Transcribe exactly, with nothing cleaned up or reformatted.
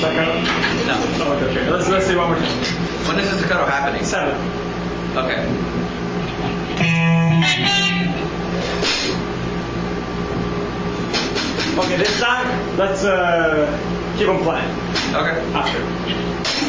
staccato? No. Oh, okay. Let's let's see one more time. When is the staccato happening? Seven. Okay. Okay, this time let's uh, keep on playing Okay. after.